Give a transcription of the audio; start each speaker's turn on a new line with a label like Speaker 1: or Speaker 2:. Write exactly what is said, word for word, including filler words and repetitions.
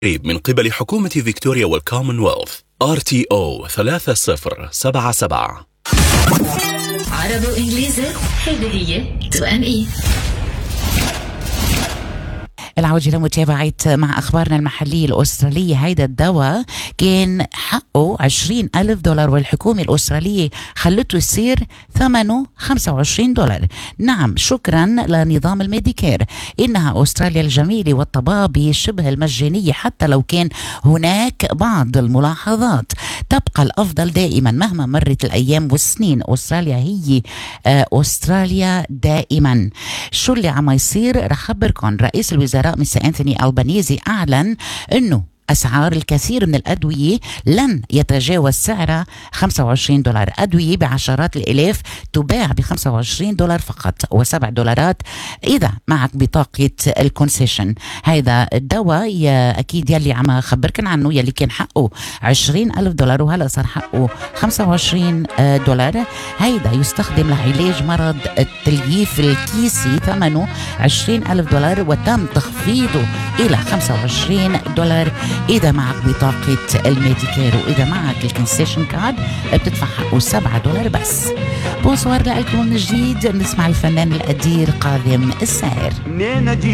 Speaker 1: قريب من قبل حكومة فيكتوريا والكومنولث آر تي أو ثلاثة صفر سبعة سبعة.
Speaker 2: عربي وإنجليزي هذه هي تو أم إي.
Speaker 3: العودة لمتابعة مع أخبارنا المحلية الأسترالية. هيدا الدواء كان حقه عشرين ألف دولار والحكومة الأسترالية خلته يصير ثمنه خمسة وعشرين دولار. نعم، شكرا لنظام الميديكير. إنها أستراليا الجميلة والطبابة شبه المجانية، حتى لو كان هناك بعض الملاحظات. تبقى الأفضل دائما مهما مرت الأيام والسنين. أستراليا هي أستراليا دائما. شو اللي عم يصير؟ رح خبركم. رئيس الوزراء مستر أنثوني ألبانيزي أعلن أنه أسعار الكثير من الأدوية لن يتجاوز سعرها خمسة وعشرين دولار. أدوية بعشرات الآلاف تباع ب خمسة وعشرين دولار فقط، وسبع دولارات إذا معك بطاقة الكونسيشن. هذا الدواء أكيد يلي عم خبركن عنه، يلي كان حقه عشرين ألف دولار وهلأ صار حقه خمسة وعشرين دولار. هيدا يستخدم لعلاج مرض التلييف الكيسي، ثمنه عشرين ألف دولار وتم تخفيضه إلى خمسة وعشرين دولار إذا معك بطاقة الميديكير، وإذا معك الكونسيشن كارد بتدفع حقه سبعة دولار بس. بونسوار لكم من جديد. نسمع الفنان القدير قادم الساهر.